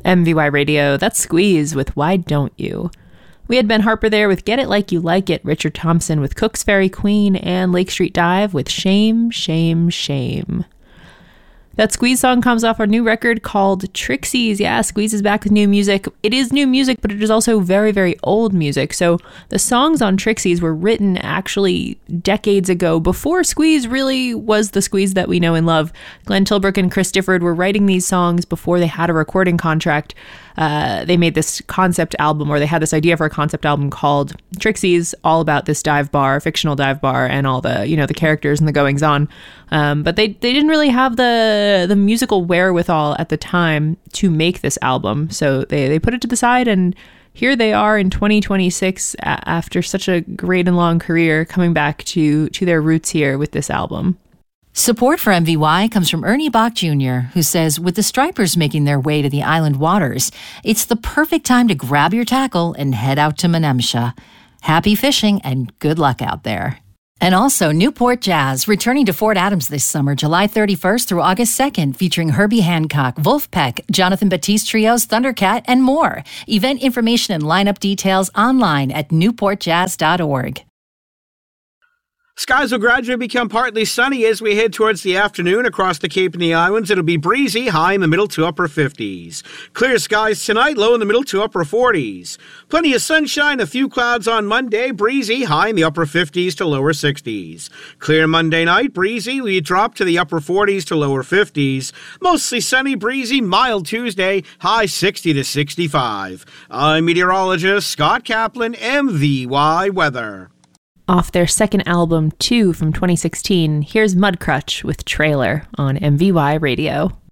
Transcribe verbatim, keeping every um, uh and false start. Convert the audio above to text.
M V Y Radio, that's Squeeze with Why Don't You? We had Ben Harper there with Get It Like You Like It, Richard Thompson with Cook's Ferry Queen, and Lake Street Dive with Shame, Shame, Shame. That Squeeze song comes off our new record called Trixies. Yeah, Squeeze is back with new music. It is new music, but it is also very, very old music. So the songs on Trixies were written actually decades ago, before Squeeze really was the Squeeze that we know and love. Glenn Tilbrook and Chris Difford were writing these songs before they had a recording contract. Uh, they made this concept album, or they had this idea for a concept album called Trixies, all about this dive bar, fictional dive bar, and all the, you know, the characters and the goings on. Um, but they, they didn't really have the the musical wherewithal at the time to make this album. So they, they put it to the side, and here they are in twenty twenty-six a- after such a great and long career, coming back to, to their roots here with this album. Support for M V Y comes from Ernie Bach Junior, who says, with the stripers making their way to the island waters, it's the perfect time to grab your tackle and head out to Menemsha. Happy fishing and good luck out there. And also Newport Jazz, returning to Fort Adams this summer, July thirty-first through August second, featuring Herbie Hancock, Wolfpack, Jonathan Batiste Trios, Thundercat, and more. Event information and lineup details online at newport jazz dot org. Skies will gradually become partly sunny as we head towards the afternoon across the Cape and the Islands. It'll be breezy, high in the middle to upper fifties. Clear skies tonight, low in the middle to upper forties. Plenty of sunshine, a few clouds on Monday, breezy, high in the upper fifties to lower sixties. Clear Monday night, breezy, we drop to the upper forties to lower fifties. Mostly sunny, breezy, mild Tuesday, high sixty to sixty-five. I'm meteorologist Scott Kaplan, M V Y Weather. Off their second album, Two, from twenty sixteen, here's Mudcrutch with Trailer on M V Y Radio.